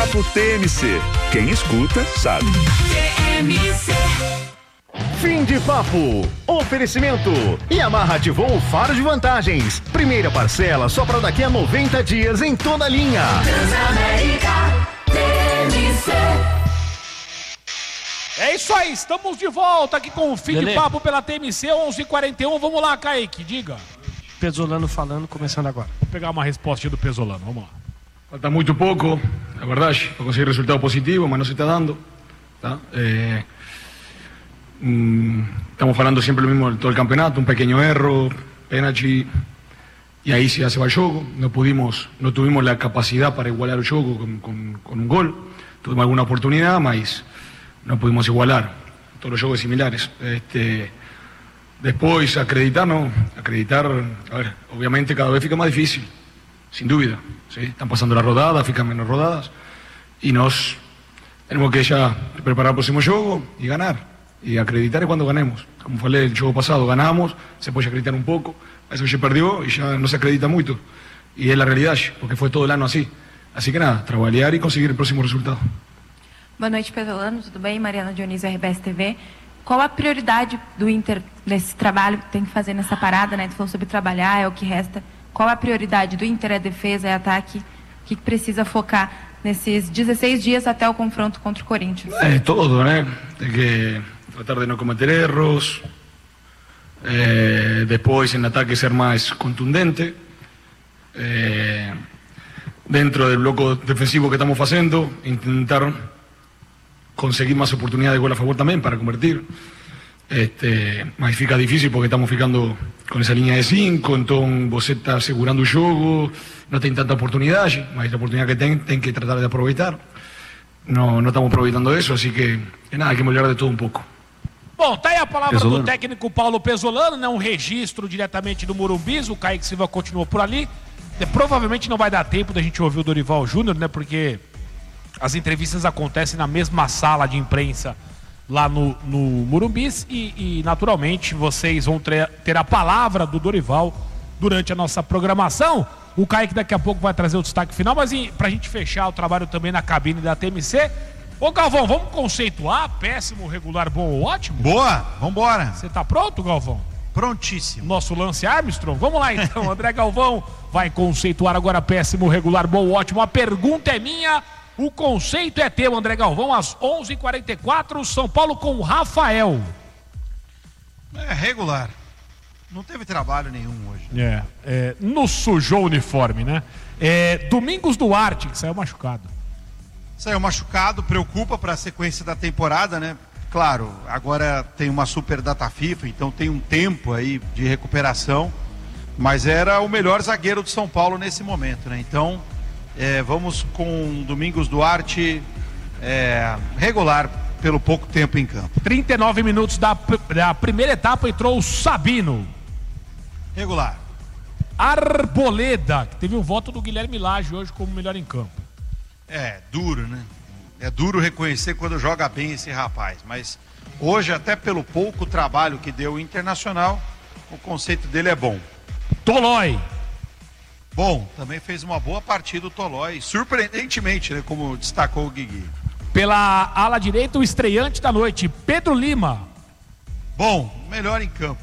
Papo TMC. Quem escuta, sabe. TMC. Fim de papo. Oferecimento. Yamaha ativou o faro de vantagens. Primeira parcela só para daqui a 90 dias em toda a linha. Transamérica TMC. É isso aí, estamos de volta aqui com o Fim de Papo pela TMC 11:41. Vamos lá, Kaique, diga. Pesolano falando, começando agora. Vou pegar uma resposta do Pesolano, vamos lá. Falta muito pouco, a verdade, para conseguir resultado positivo, mas não se está dando. Tá? Estamos falando sempre o mesmo de todo o campeonato, um pequeno erro, pênalti, e aí se vai o jogo. Não tuvimos a capacidade para igualar o jogo com um gol. Tuvimos alguma oportunidade, mas não pudimos igualar. Todos os jogos similares. Depois, acreditar, a ver, obviamente cada vez fica mais difícil, sin dúvida. ¿Sí? Están pasando las rodadas, fican menos rodadas, y nos tenemos que ya preparar el próximo juego y ganar. Y acreditar cuando ganemos. Como falei el juego pasado, ganamos, se puede acreditar un poco, a eso se perdió y ya no se acredita mucho. Y es la realidad, porque fue todo el año así. Así que nada, trabalhar y conseguir el próximo resultado. Boa noite, Pesolano, tudo bem? Mariana Dionísio, RBS TV. Qual a prioridade do Inter nesse trabalho que tem que fazer nessa parada, né? Tu falou sobre trabalhar, é o que resta. Qual a prioridade do Inter? É defesa, é ataque? O que precisa focar nesses 16 dias até o confronto contra o Corinthians? É todo, né? Tem que tratar de não cometer erros. Depois, em ataque, ser mais contundente. Dentro do bloco defensivo que estamos fazendo, tentar conseguir más oportunidades de gol a favor también para convertir. Mas fica difícil porque estamos ficando con esa línea de 5, entonces você está asegurando el juego, no tem tanta oportunidad, mas la oportunidad que tem que tratar de aproveitar. No estamos aproveitando eso, así que nada, hay que molhar de todo um pouco. Bom, tá aí a palavra do técnico Paulo Pesolano, né? Um registro diretamente do Morumbis, o Kaique Silva continuou por ali. Provavelmente não vai dar tempo da gente ouvir o Dorival Júnior, né? Porque as entrevistas acontecem na mesma sala de imprensa lá no Morumbis e naturalmente vocês vão ter a palavra do Dorival durante a nossa programação. O Kaique daqui a pouco vai trazer o destaque final, mas pra gente fechar o trabalho também na cabine da TMC. Ô Galvão, vamos conceituar péssimo, regular, bom ou ótimo? Boa, vambora. Você tá pronto, Galvão? Prontíssimo. Nosso Lance Armstrong? Vamos lá então, André Galvão vai conceituar agora péssimo, regular, bom ou ótimo. A pergunta é minha. O conceito é teu, André Galvão, às 11h44, São Paulo com o Rafael. É regular. Não teve trabalho nenhum hoje. Nos sujou o uniforme, né? Domingos Duarte, que saiu machucado. Saiu machucado, preocupa para a sequência da temporada, né? Claro, agora tem uma super data FIFA, então tem um tempo aí de recuperação, mas era o melhor zagueiro de São Paulo nesse momento, né? Então... vamos com Domingos Duarte regular pelo pouco tempo em campo. 39 minutos da primeira etapa, entrou o Sabino. Regular. Arboleda, que teve um voto do Guilherme Lage hoje como melhor em campo. Duro, né? É duro reconhecer quando joga bem esse rapaz, mas hoje, até pelo pouco trabalho que deu o Internacional, o conceito dele é bom. Tolói. Bom, também fez uma boa partida o Tolói, surpreendentemente, né, como destacou o Guigui. Pela ala direita, o estreante da noite, Pedro Lima. Bom, melhor em campo.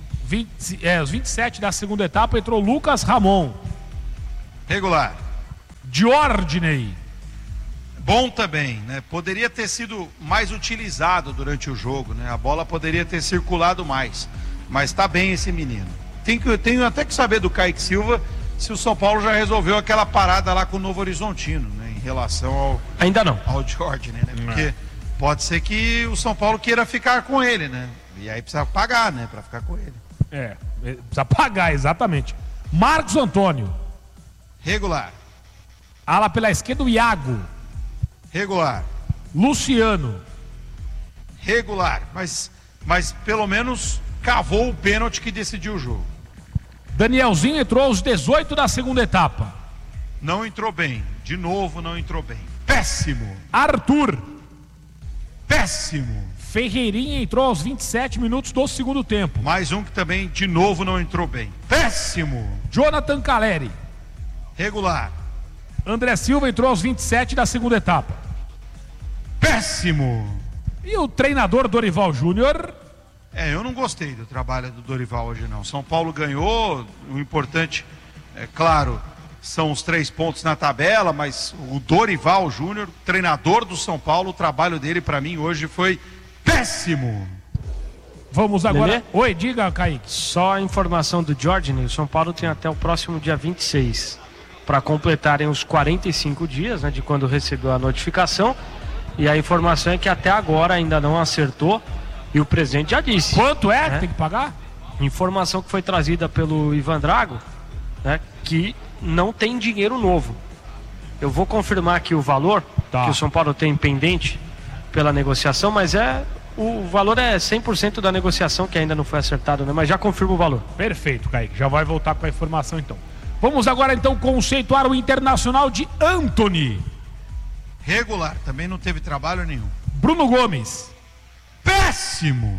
Os 27 da segunda etapa, entrou Lucas Ramon. Regular. Diordiney. Bom também, né? Poderia ter sido mais utilizado durante o jogo, né? A bola poderia ter circulado mais, mas tá bem esse menino. Tenho até que saber do Kaique Silva se o São Paulo já resolveu aquela parada lá com o Novo Horizontino, né, em relação ao... Ainda não. Ao Jorge, né? Porque pode ser que o São Paulo queira ficar com ele, né? E aí precisa pagar, né, pra ficar com ele. Precisa pagar, exatamente. Marcos Antônio. Regular. Ala pela esquerda, o Iago. Regular. Luciano. Regular, mas pelo menos cavou o pênalti que decidiu o jogo. Danielzinho entrou aos 18 da segunda etapa. Não entrou bem. De novo, não entrou bem. Péssimo. Arthur. Péssimo. Ferreirinha entrou aos 27 minutos do segundo tempo. Mais um que também, de novo, não entrou bem. Péssimo. Jonathan Caleri. Regular. André Silva entrou aos 27 da segunda etapa. Péssimo! E o treinador Dorival Júnior? Eu não gostei do trabalho do Dorival hoje não. São Paulo ganhou, o importante, claro, são os 3 pontos na tabela, mas o Dorival Júnior, treinador do São Paulo, o trabalho dele para mim hoje foi péssimo. Vamos agora. Lelê? Oi, diga, Kaique. Só a informação do Jordan, o São Paulo tem até o próximo dia 26 para completarem os 45 dias, né, de quando recebeu a notificação. E a informação é que até agora ainda não acertou e o presidente já disse. Quanto é que tem que pagar? Informação que foi trazida pelo Ivan Drago, né, que não tem dinheiro novo. Eu vou confirmar aqui o valor que o São Paulo tem pendente pela negociação, mas o valor é 100% da negociação que ainda não foi acertado, né? Mas já confirma o valor. Perfeito, Kaique. Já vai voltar com a informação então. Vamos agora então conceituar o Internacional de Antony. Regular, também não teve trabalho nenhum. Bruno Gomes. Péssimo!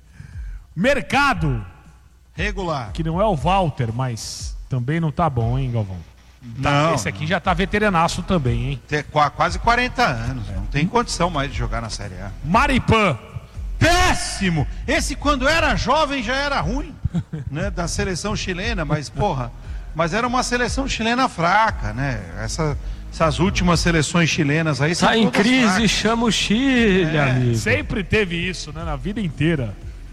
Mercado. Regular. Que não é o Walter, mas também não tá bom, hein, Galvão? Não. Esse aqui já tá veteranaço também, hein? Tem quase 40 anos, não tem condição mais de jogar na Série A. Maripan. Péssimo! Esse quando era jovem já era ruim, né? Da seleção chilena, mas mas era uma seleção chilena fraca, né? Essas últimas seleções chilenas aí são tá em crise, fracas. chama o Chile, amigo. Sempre teve isso, né? Na vida inteira.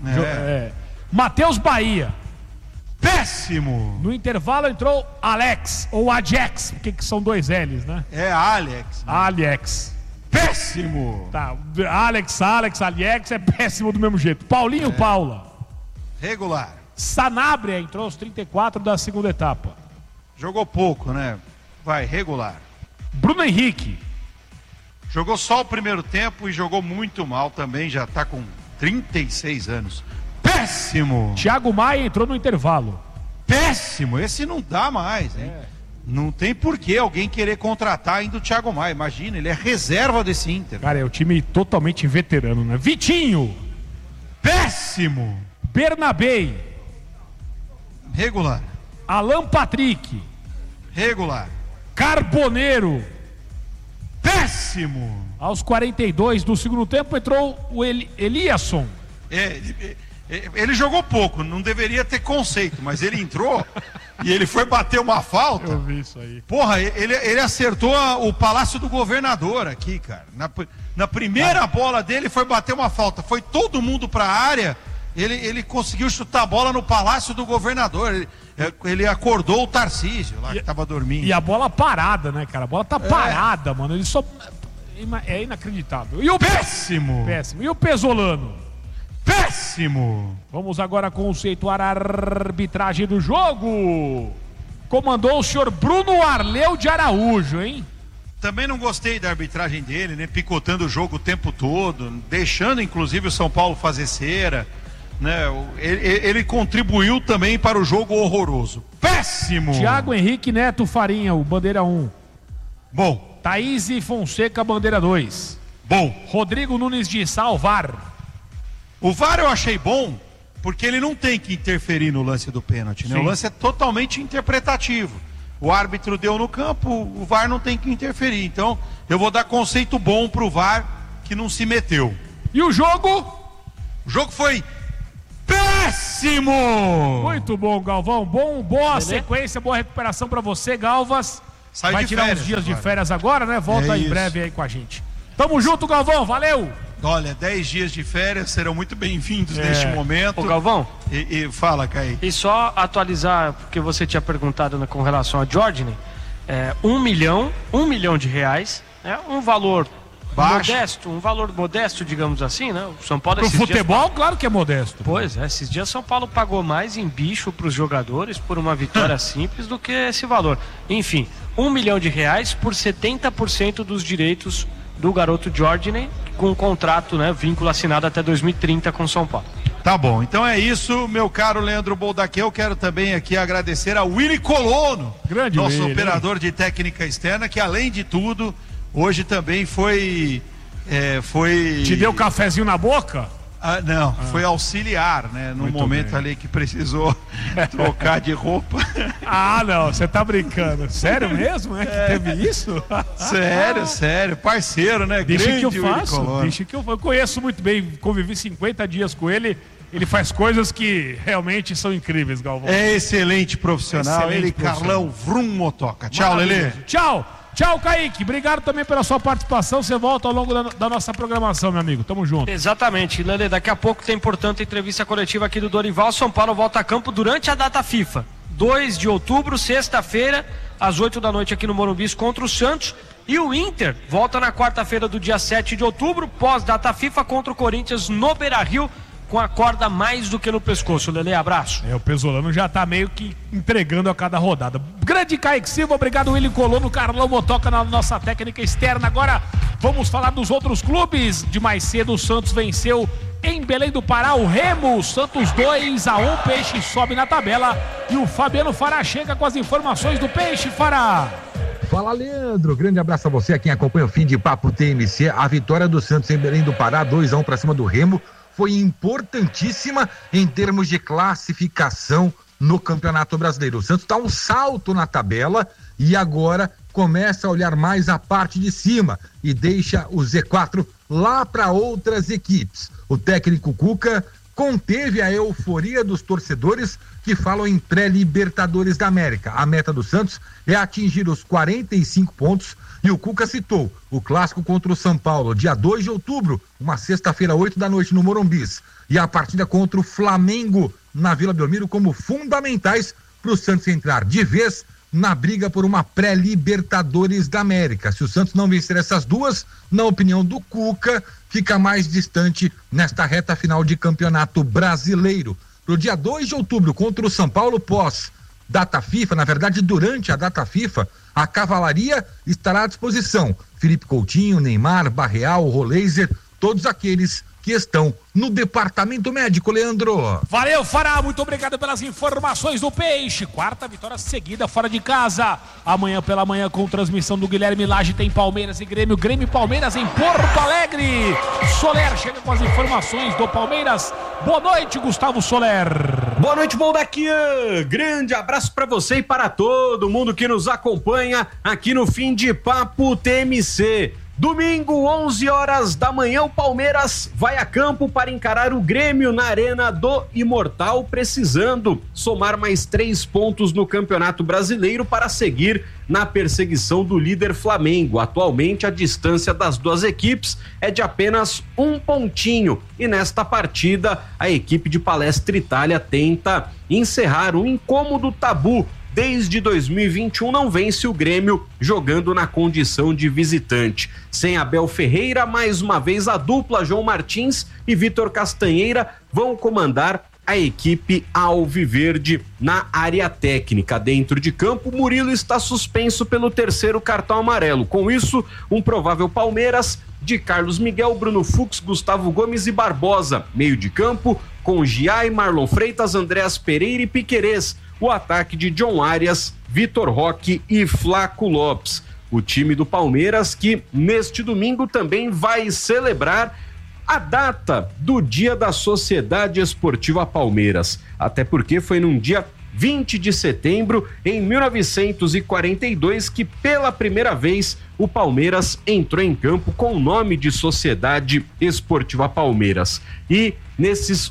Matheus Bahia. Péssimo! No intervalo entrou Alex, ou Ajax, porque que são 2 L's, né? Alex. Né? Alex. Péssimo! Tá, Alex, Aliex é péssimo do mesmo jeito. Paulinho Paula. Regular. Sanabria entrou aos 34 da segunda etapa. Jogou pouco, né? Regular. Bruno Henrique. Jogou só o primeiro tempo e jogou muito mal também, já tá com 36 anos. Péssimo! Thiago Maia entrou no intervalo. Péssimo! Esse não dá mais, hein? Não tem por que alguém querer contratar ainda o Thiago Maia. Imagina, ele é reserva desse Inter. Cara, é o time totalmente veterano, né? Vitinho. Péssimo! Bernabei. Regular. Alan Patrick. Regular. Carboneiro. Péssimo! Aos 42 do segundo tempo entrou o Eliasson. Ele jogou pouco, não deveria ter conceito, mas ele entrou e ele foi bater uma falta. Eu vi isso aí. Porra, ele acertou o Palácio do Governador aqui, cara. Na primeira bola dele foi bater uma falta. Foi todo mundo pra área, ele conseguiu chutar a bola no Palácio do Governador. Ele acordou o Tarcísio lá que tava dormindo. E a bola parada, né, cara? A bola tá parada, mano. Ele só... É inacreditável. E o Péssimo! Péssimo. E o Pesolano? Péssimo! Vamos agora conceituar a arbitragem do jogo. Comandou o senhor Bruno Arleu de Araújo, hein? Também não gostei da arbitragem dele, né? Picotando o jogo o tempo todo, deixando inclusive o São Paulo fazer cera, né? Ele contribuiu também para o jogo horroroso. Péssimo! Thiago Henrique Neto Farinha, o bandeira 1. Bom. Thaís Fonseca, bandeira 2. Bom. Rodrigo Nunes de Salvar. O VAR eu achei bom, porque ele não tem que interferir no lance do pênalti, né? O lance é totalmente interpretativo. O árbitro deu no campo, o VAR não tem que interferir. Então, eu vou dar conceito bom pro VAR, que não se meteu. E o jogo? O jogo foi péssimo! Muito bom, Galvão. Boa sequência, boa recuperação pra você, Galvas. Vai tirar uns dias de férias agora, né? Volta em breve aí com a gente. Tamo junto, Galvão. Valeu! Olha, 10 dias de férias serão muito bem-vindos neste momento. Ô, Galvão. E fala, Kaique. E só atualizar, porque você tinha perguntado com relação a Jordan, 1 milhão de reais, um valor baixo, modesto, um valor modesto, digamos assim, né? O São Paulo pro futebol, claro que é modesto. Pois é, esses dias São Paulo pagou mais em bicho pros jogadores por uma vitória simples do que esse valor. Enfim, 1 milhão de reais por 70% dos direitos do garoto Jordan, com um contrato, né, vínculo assinado até 2030 com São Paulo. Tá bom, então é isso, meu caro Leandro Boldaquê. Eu quero também aqui agradecer ao Willy Colono, nosso operador de técnica externa, que além de tudo, hoje também foi... Te deu cafezinho na boca? Não, foi auxiliar, né? No Muito momento bem. ali que precisou trocar de roupa. Não, você tá brincando. Sério mesmo? Que teve isso? Sério. Parceiro, né? Deixa Grande que eu Willy faço. Colonna. Deixa que eu conheço muito bem. Convivi 50 dias com ele. Ele faz coisas que realmente são incríveis, Galvão. É excelente profissional. Excelente Ele, profissional. Carlão Vrum Motoca. Tchau, Lelê. Tchau, Kaique. Obrigado também pela sua participação. Você volta ao longo da nossa programação, meu amigo. Tamo junto. Exatamente, Lelê. Daqui a pouco tem, portanto, entrevista coletiva aqui do Dorival. São Paulo volta a campo durante a data FIFA. 2 de outubro, sexta-feira, às 8 da noite aqui no Morumbi contra o Santos. E o Inter volta na quarta-feira do dia 7 de outubro, pós-data FIFA, contra o Corinthians no Beira-Rio, com a corda mais do que no pescoço. Lelê, abraço. O Pesolano já tá meio que entregando a cada rodada. Grande Kaique Silva, obrigado Willy Colonna, Carlão Motoca na nossa técnica externa. Agora vamos falar dos outros clubes. De mais cedo o Santos venceu em Belém do Pará o Remo, Santos 2-1, Peixe sobe na tabela e o Fabiano Fará chega com as informações do Peixe. Fará. Fala, Leandro, grande abraço a você, a quem acompanha o Fim de Papo TMC. A vitória do Santos em Belém do Pará, 2-1 para cima do Remo, foi importantíssima em termos de classificação no Campeonato Brasileiro. O Santos dá um salto na tabela e agora começa a olhar mais a parte de cima e deixa o Z4 lá para outras equipes. O técnico Cuca conteve a euforia dos torcedores que falam em pré-Libertadores da América. A meta do Santos é atingir os 45 pontos e o Cuca citou o clássico contra o São Paulo, dia 2 de outubro, uma sexta-feira, 8 da noite no Morumbis, e a partida contra o Flamengo na Vila Belmiro como fundamentais para o Santos entrar de vez na briga por uma pré-Libertadores da América. Se o Santos não vencer essas duas, na opinião do Cuca, fica mais distante nesta reta final de Campeonato Brasileiro. No dia 2 de outubro, contra o São Paulo, pós-data FIFA, na verdade, durante a data FIFA, a cavalaria estará à disposição. Felipe Coutinho, Neymar, Barreal, Roleiser, todos aqueles que estão no departamento médico, Leandro. Valeu, Fará, muito obrigado pelas informações do Peixe. Quarta vitória seguida fora de casa. Amanhã pela manhã, com transmissão do Guilherme Lage, tem Palmeiras e Grêmio. Grêmio e Palmeiras em Porto Alegre. Soler chega com as informações do Palmeiras. Boa noite, Gustavo Soler. Boa noite, Boldaquian. Grande abraço para você e para todo mundo que nos acompanha aqui no Fim de Papo TMC. Domingo, 11 horas da manhã, o Palmeiras vai a campo para encarar o Grêmio na Arena do Imortal, precisando somar mais 3 pontos no Campeonato Brasileiro para seguir na perseguição do líder Flamengo. Atualmente, a distância das duas equipes é de apenas 1 pontinho. E nesta partida, a equipe de Palestra Itália tenta encerrar um incômodo tabu. Desde 2021 não vence o Grêmio jogando na condição de visitante. Sem Abel Ferreira, mais uma vez a dupla João Martins e Vitor Castanheira vão comandar a equipe alviverde na área técnica. Dentro de campo, Murilo está suspenso pelo 3º cartão amarelo. Com isso, um provável Palmeiras de Carlos Miguel, Bruno Fux, Gustavo Gomes e Barbosa. Meio de campo com Giai, Marlon Freitas, Andréas Pereira e Piquerez. O ataque de John Arias, Vitor Roque e Flaco Lopes. O time do Palmeiras que neste domingo também vai celebrar a data do Dia da Sociedade Esportiva Palmeiras. Até porque foi num dia 20 de setembro, em 1942, que pela primeira vez o Palmeiras entrou em campo com o nome de Sociedade Esportiva Palmeiras. E nesses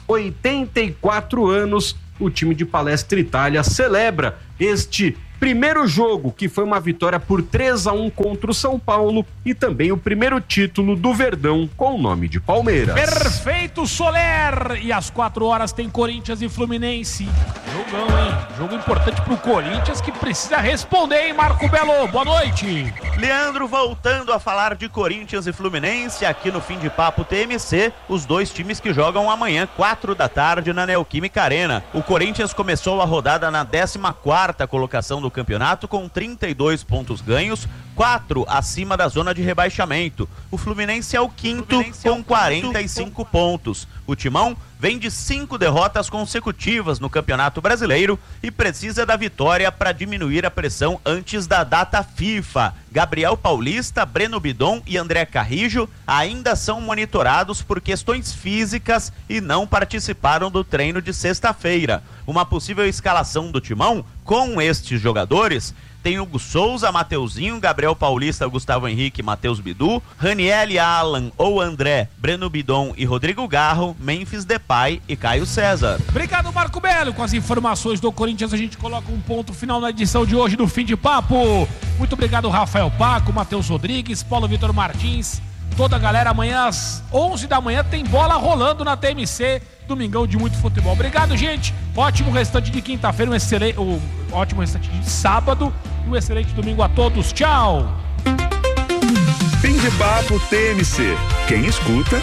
84 anos, o time de Palestra Itália celebra este primeiro jogo, que foi uma vitória por 3-1 contra o São Paulo, e também o primeiro título do Verdão com o nome de Palmeiras. Perfeito, Soler! E às 4 horas tem Corinthians e Fluminense. Jogão, hein? Jogo importante pro Corinthians, que precisa responder, hein, Marco Belo? Boa noite! Leandro, voltando a falar de Corinthians e Fluminense, aqui no Fim de Papo TMC, os dois times que jogam amanhã, 4 da tarde, na Neoquímica Arena. O Corinthians começou a rodada na 14ª colocação do campeonato, com 32 pontos ganhos, 4 acima da zona de rebaixamento. O Fluminense é o quinto com 45 pontos. O Timão vem de 5 derrotas consecutivas no Campeonato Brasileiro e precisa da vitória para diminuir a pressão antes da data FIFA. Gabriel Paulista, Breno Bidon e André Carrijo ainda são monitorados por questões físicas e não participaram do treino de sexta-feira. Uma possível escalação do Timão com estes jogadores tem Hugo Souza, Mateuzinho, Gabriel Paulista, Gustavo Henrique, Matheus Bidu, Raniel, Alan ou André, Breno Bidon e Rodrigo Garro, Memphis Depay e Caio César. Obrigado, Marco Belo. Com as informações do Corinthians, a gente coloca um ponto final na edição de hoje do Fim de Papo. Muito obrigado, Rafael Paco, Matheus Rodrigues, Paulo Vitor Martins, toda a galera. Amanhã às 11 da manhã tem bola rolando na TMC. Domingão de muito futebol. Obrigado, gente. Ótimo restante de quinta-feira, ótimo restante de sábado e um excelente domingo a todos. Tchau. Fim de Papo TMC. Quem escuta,